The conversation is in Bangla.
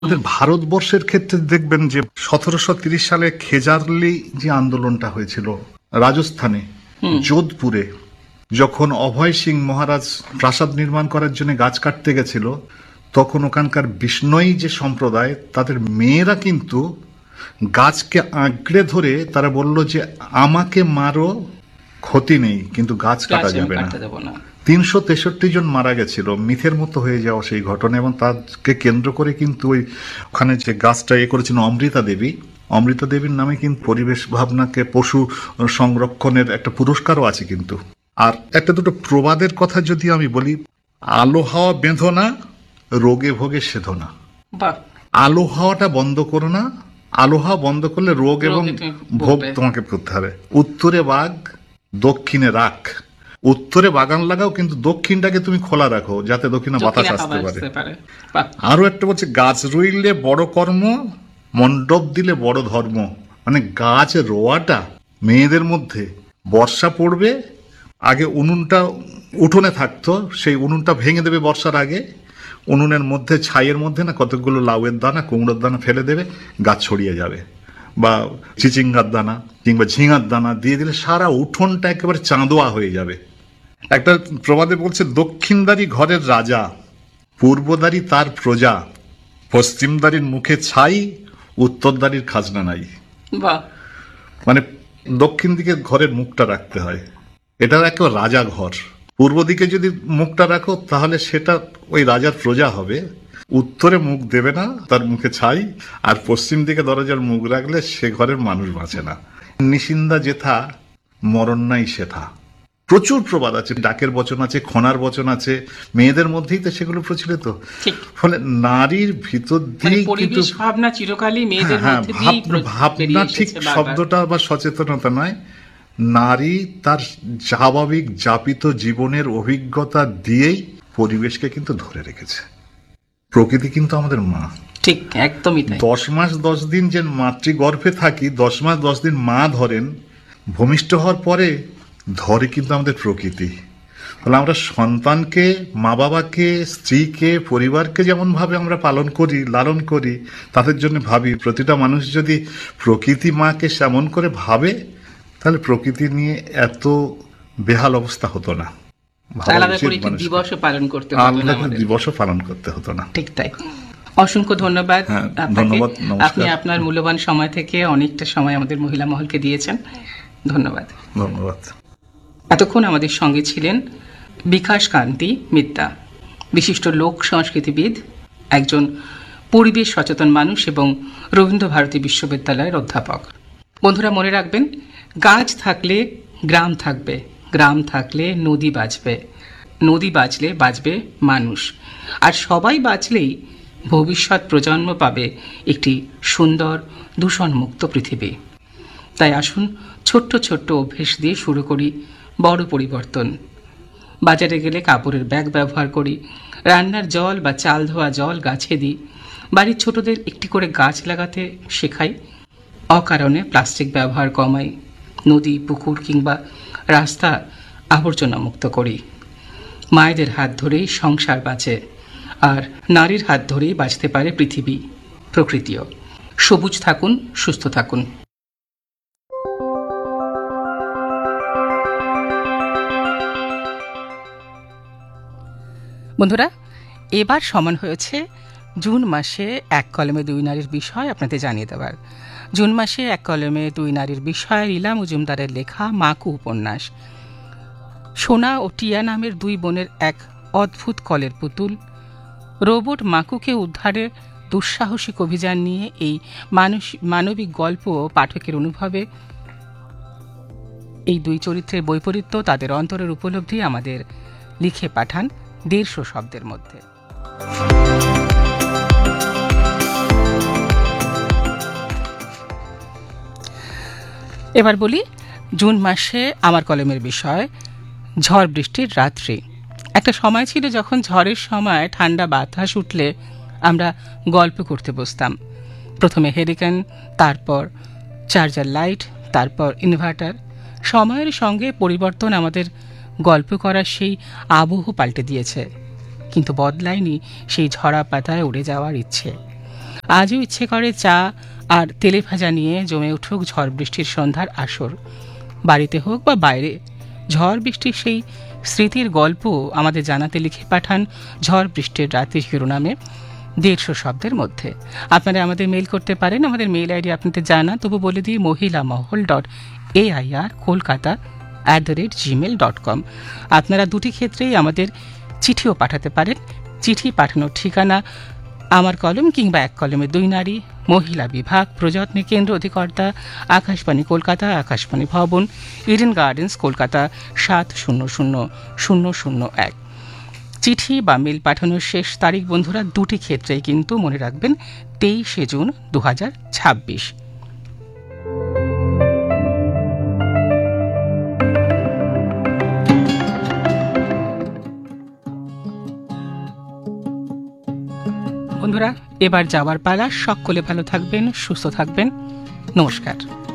আমাদের ভারতবর্ষের ক্ষেত্রে দেখবেন যে 1730 সালে খেজারলি যে আন্দোলনটা হয়েছিল রাজস্থানে, যোধপুরে, যখন অভয় সিং মহারাজ প্রাসাদ নির্মাণ করার জন্য গাছ কাটতে গেছিল, তখন ওখানকার বিষ্ণয়ী যে সম্প্রদায়, তাদের মেয়েরা কিন্তু গাছকে আঁকড়ে ধরে তারা বলল যে আমাকে মারো, ক্ষতি নেই, কিন্তু গাছ কাটা যাবে না। 363 জন মারা গেছিল, মিথের মতো হয়ে যাওয়া সেই ঘটনা। এবং তাকে কেন্দ্র করে কিন্তু ওখানে যে গাছটা করেছেন অমৃতা দেবীর নামে কিন্তু পরিবেশ ভাবনাকে, পশু সংরক্ষণের একটা পুরস্কারও আছে কিন্তু। আর একটা দুটো প্রবাদের কথা যদি আমি বলি, আলো হাওয়া বেঁধো না, রোগে ভোগে সেধো না। আলো হাওয়াটা বন্ধ করো না, আলো হাওয়া বন্ধ করলে রোগ এবং ভোগ তোমাকে করতে হবে। উত্তরে বাঘ, দক্ষিণে রাখ। উত্তরে বাগান লাগাও, কিন্তু দক্ষিণটাকে তুমি খোলা রাখো যাতে দক্ষিণে বাতাস আসতে পারে। আরো একটা বলছে, গাছ রুইলে বড় কর্ম, মণ্ডপ দিলে বড় ধর্ম। মানে গাছ রোয়াটা মেয়েদের মধ্যে, বর্ষা পড়বে, আগে উনুনটা উঠোনে থাকতো, সেই উনুনটা ভেঙে দেবে বর্ষার আগে, উনুনের মধ্যে ছাইয়ের মধ্যে না কতগুলো লাউয়ের দানা, কুমড়োর দানা ফেলে দেবে, গাছ ছড়িয়ে যাবে। বা চিচিঙ্গার দানা কিংবা ঝিঙার দানা দিয়ে দিলে সারা উঠোনটা একেবারে চাঁদোয়া হয়ে যাবে। একটা প্রবাদে বলছে, দক্ষিণদারি ঘরের রাজা, পূর্বদারি তার প্রজা, পশ্চিমদারির মুখে ছাই, উত্তরদারির খাজনা নাই। মানে দক্ষিণ দিকে ঘরের মুখটা রাখতে হয়, এটা একেবারে রাজা ঘর। পূর্ব দিকে যদি মুখটা রাখো তাহলে সেটা ওই রাজার প্রজা হবে। উত্তরে মুখ দেবে না, তার মুখে ছাই। আর পশ্চিম দিকে দরজার মুখ রাখলে সে ঘরের মানুষ বাঁচে না। নিশিন্দা যেথা, মরণ নাই সেথা। প্রচুর প্রবাদ আছে, ডাকের বচন আছে, খনার বচন আছে, মেয়েদের মধ্যেই তো সেগুলো প্রচলিত। ফলে নারীর ভিতর দিয়ে কিন্তু ভাবনা চিরকালই মেয়েদের মধ্যে ভাবনা, ঠিক শব্দটা বা সচেতনতা নয়, নারী তার স্বাভাবিক যাপিত জীবনের অভিজ্ঞতা দিয়েই পরিবেশকে কিন্তু ধরে রেখেছে। প্রকৃতি কিন্তু আমাদের মা। ঠিক, একদমই তাই। 10 মাস 10 দিন যে মাতৃগর্ভে থাকি, 10 মাস 10 দিন মা ধরেন, ভূমিষ্ঠ হওয়ার পরে ধরে কিন্তু আমাদের প্রকৃতি। তাহলে আমরা সন্তানকে, মা বাবাকে, স্ত্রীকে, পরিবারকে যেমন ভাবে আমরা পালন করি, লালন করি, তাদের জন্য ভাবি, প্রতিটা মানুষ যদি প্রকৃতি মাকে সেমন করে ভাবে, তাহলে প্রকৃতি নিয়ে এত বেহাল অবস্থা হতো না। দিবসও পালন করতে হতো না। ঠিক তাই। অসংখ্য ধন্যবাদ। আপনি আপনার মূল্যবান সময় থেকে অনেকটা সময় আমাদের মহিলা মহলকে দিয়েছেন। ধন্যবাদ। এতক্ষণ আমাদের সঙ্গে ছিলেন বিকাশ কান্তি মিত্তা, বিশিষ্ট লোক সংস্কৃতিবিদ, একজন পরিবেশ সচেতন মানুষ এবং রবীন্দ্র ভারতী বিশ্ববিদ্যালয়ের অধ্যাপক। বন্ধুরা, মনে রাখবেন, গাছ থাকলে গ্রাম থাকবে, গ্রাম থাকলে নদী বাঁচবে, নদী বাঁচলে বাঁচবে মানুষ, আর সবাই বাঁচলেই ভবিষ্যৎ প্রজন্ম পাবে একটি সুন্দর দূষণমুক্ত পৃথিবী। তাই আসুন ছোট্ট ছোট্ট অভ্যেস দিয়ে শুরু করি বড় পরিবর্তন। বাজারে গেলে কাপড়ের ব্যাগ ব্যবহার করি, রান্নার জল বা চাল ধোয়া জল গাছে দিই, বাড়ির ছোটদের একটি করে গাছ লাগাতে শেখাই, অকারণে প্লাস্টিক ব্যবহার কমাই, নদী, পুকুর কিংবা রাস্তা আবর্জনা মুক্ত করি। মায়েদের হাত ধরেই সংসার বাঁচে, আর নারীর হাত ধরেই বাঁচতে পারে পৃথিবী, প্রকৃতিও। সবুজ থাকুন, সুস্থ থাকুন। বন্ধুরা, এবার সমান হয়েছে জুন মাসে এক কলমে দুই নারীর বিষয় আপনাদের জানিয়ে দেওয়ার। জুন মাসে এক কলমে দুই নারীর বিষয় লীলা মজুমদারের লেখা মাকু উপন্যাস। সোনা ও টিয়া নামের দুই বোনের এক অদ্ভুত কলের পুতুল, রোবট মাকুকে উদ্ধারের দুঃসাহসিক অভিযান নিয়ে এই মানবিক গল্প পাঠকের অনুভবে এই দুই চরিত্রের বৈপরীত্য, তাদের অন্তরের উপলব্ধি আমাদের লিখে পাঠান 150 শব্দের মধ্যে। এবার বলি জুন মাসে আমার কলমের বিষয় ঝড় বৃষ্টির রাত্রি। একটা সময় ছিল যখন ঝড়ের সময় ঠান্ডা বাতাস উঠলে আমরা গল্প করতে বসতাম। প্রথমে হেরিকেন, তারপর চার্জার লাইট, তারপর ইনভার্টার। সময়ের সঙ্গে পরিবর্তন আমাদের গল্প করার সেই আবহ পাল্টে দিয়েছে, কিন্তু বদলায়নি সেই ঝরা পাতায় উড়ে যাওয়ার ইচ্ছে। আজও ইচ্ছে করে চা আর তেলে ভাজা নিয়ে জমে উঠুক ঝড় বৃষ্টির সন্ধ্যার আসর। বাড়িতে হোক বা বাইরে, ঝড় বৃষ্টির সেই স্মৃতির গল্প আমাদের জানাতে লিখে পাঠান ঝড় বৃষ্টির রাতে শিরোনামে 150 শব্দের মধ্যে। আপনারা আমাদের মেইল করতে পারেন, আমাদের মেইল আইডি আপনাদের জানা, তবু বলে দিই mohilamahol.air@gmail.com। আপনারা দুটি ক্ষেত্রেই আমাদের চিঠিও পাঠাতে পারেন। চিঠি পাঠানোর ঠিকানা আমার কলম কিংবা এক কলমে দুই নারী, মহিলা বিভাগ, প্রযত্নে কেন্দ্র, অধিকর্তা আকাশবাণী কলকাতা, আকাশবাণী ভবন, ইডেন গার্ডেন্স, কলকাতা 700001। চিঠি বা মেল পাঠানোর শেষ তারিখ বন্ধুরা দুটি ক্ষেত্রেই কিন্তু মনে রাখবেন 23শে জুন 2026। বন্ধুরা, এবার যাওয়ার পালা। সকলে ভালো থাকবেন, সুস্থ থাকবেন। নমস্কার।